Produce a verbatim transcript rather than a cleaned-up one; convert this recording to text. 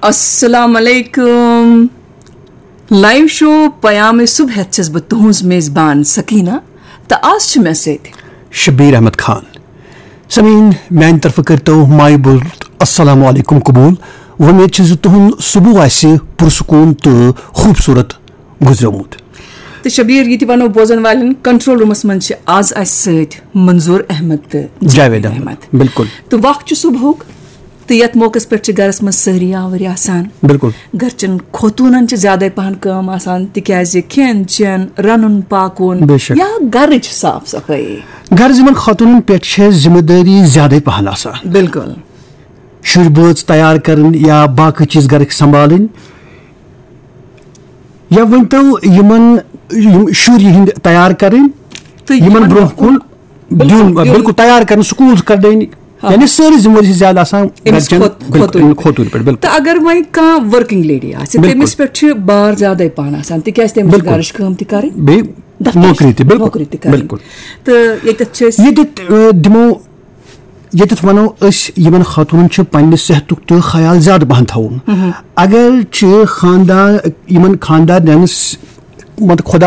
अस्सलाम अलैकुम। Live show पयाम सुबह छस बह तुहंज मेजबान सकीना तो आज मे सत शबीर अहमद खान। समीन मान तरफ करतो माय बुल अस्सलाम वालेकुम कबूल। उम्मीद छ तुहंद सुबह आसि पुरसकून तो खूबसूरत गुजरमुत। तो शबीर ये वनो बोजन वालन कंट्रोल रूमस मन आज सत मंजूर अहमद तो जावेद अहमद। बिल्कुल। तो वक्त सुबह तो यथ मौके पे गरस मज सहरी आवरी आसान। बिल्कुल। गरचन खोतूनन ज्यादा पहन कम आसान तिकाज खेन चेन रनुन पाकुन या गरच साफ सफाई घर जिमन खातून पे जिम्मेदारी ज्यादा पहन आसान। बिल्कुल। शुर बोझ तैयार करन या बाकी चीज घर संभालन या वन तो यमन शुर हिंद तैयार करें तो यमन ब्रोह कुन बिल्कुल तैयार कर स्कूल कर दें यानी सारी जिम्मेदारी ज्यादा आसान खोतून पे। तो अगर वही कह वर्किंग लेडी तमिस पे बार ज्यादा पहन आसान तिकाज तमिस गरच काम त कर नौकरी त नौकरी त बिल्कुल। तो ये दिमो ये वनो यमन खातून पन्ने सेहतुक तो ख्याल ज्यादा पहन थवन। अगर खानदान यमन खानदान मतलब खुदा